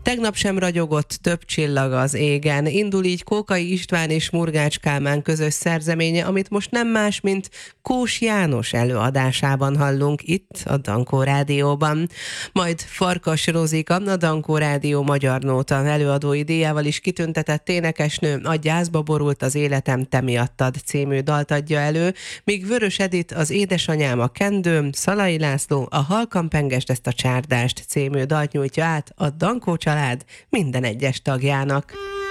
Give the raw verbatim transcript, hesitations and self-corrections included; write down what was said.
Tegnap sem ragyogott több csillag az égen. Indul így Kókai István és Murgács Kálmán közös szerzeménye, amit most nem más, mint Kós János előadásában hallunk itt a Dankó Rádióban. Majd Farkas Rozika, a Dankó Rádió Magyar Nóta előadói díjával is kitüntetett énekesnő a Gyászba borult az életem te miattad című dalt adja elő, míg Vörös Edit az Édesanyám a kendőm, Szalai László a Halkan pengesd ezt a csárdást című dalt nyújtja át a Dankó család minden egyes tagjának.